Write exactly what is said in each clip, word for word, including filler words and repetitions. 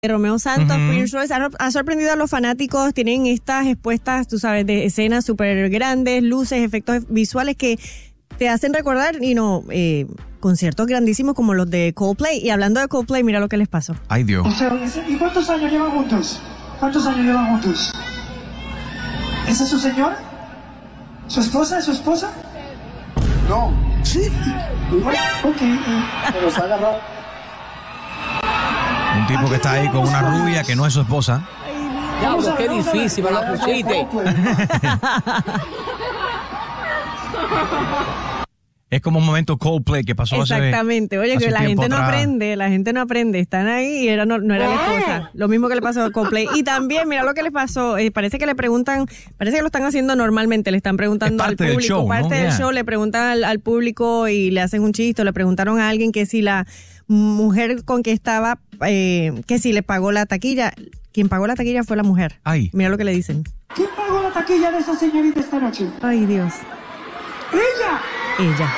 Romeo Santos, Uh-huh. Prince Royce ha, ha sorprendido a los fanáticos. Tienen estas expuestas, tú sabes, de escenas súper grandes, luces, efectos visuales que te hacen recordar, y no, eh, conciertos grandísimos como los de Coldplay. Y hablando de Coldplay, mira lo que les pasó. Ay, Dios. O sea, ¿y cuántos años llevan juntos? ¿Cuántos años llevan juntos? ¿Esa es su señora? ¿Su esposa? ¿Es su esposa? No, Sí. Ok. eh. pero se ha agarrado. Un tipo que está ahí con una rubia que no es su esposa. Diablo, qué difícil me la pusiste. Es como un momento Coldplay que pasó hace Exactamente. Oye, hace que un la tiempo gente no atrás. aprende, la gente no aprende. Están ahí y era, no, no era la esposa. Lo mismo que le pasó a Coldplay. Y también, mira lo que le pasó. Eh, parece que le preguntan, parece que lo están haciendo normalmente. Le están preguntando Es al parte del público, show, parte ¿no? del Yeah. show. Le preguntan al, al público y le hacen un chiste. Le preguntaron a alguien que si la mujer con que estaba, eh, que si le pagó la taquilla. Quien pagó la taquilla fue la mujer. Ay. Mira lo que le dicen. ¿Quién pagó la taquilla de esa señorita esta noche? Ay, Dios. ¡Ella! Ella.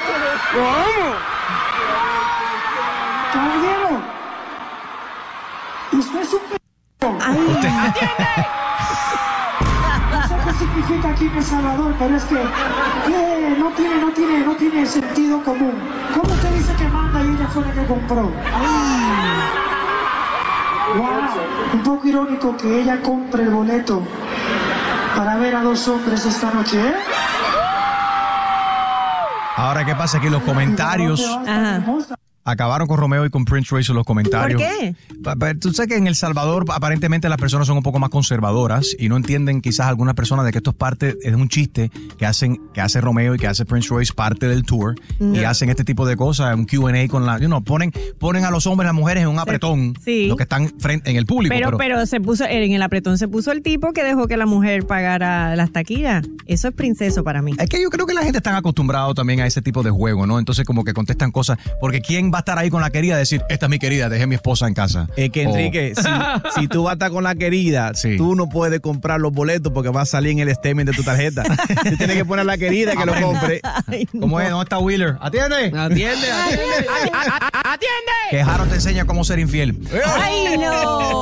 ¡Caballero! Usted es un p***. Ay. No sé qué significa aquí en El Salvador, pero es que eh, no tiene, no tiene, no tiene sentido común. ¿Cómo usted dice que manda y ella fue la que compró? Wow, un poco irónico que ella compre el boleto para ver a dos hombres esta noche, ¿eh? Ahora, ¿qué pasa aquí? Los comentarios Ajá. acabaron con Romeo y con Prince Royce en los comentarios. ¿Por qué? Pa- pa- Tú sabes que en El Salvador aparentemente las personas son un poco más conservadoras y no entienden quizás algunas personas de que esto es parte, es un chiste que hacen que hace Romeo y que hace Prince Royce parte del tour y hacen este tipo de cosas, un Q and A con la, you know, ponen, ponen a los hombres y las mujeres en un apretón, sí. los que están frente en el público. Pero, Pero, pero se puso, en el apretón se puso el tipo que dejó que la mujer pagara las taquillas. Eso es princeso para mí. es que yo creo que la gente está acostumbrada también a ese tipo de juego, ¿no? Entonces como que contestan cosas, porque ¿quién va a estar ahí con la querida a decir, esta es mi querida, dejé a mi esposa en casa? Es que, O- Enrique, si, si tú vas a estar con la querida, Sí. tú no puedes comprar los boletos porque va a salir en el statement de tu tarjeta. Tú tienes que poner a la querida que lo compre. Ay, no. ¿Cómo es? ¿Dónde está Wheeler? ¡Atiende! Atiende, atiende. ¡Atiende! Que Harold te enseña cómo ser infiel. Ay, no.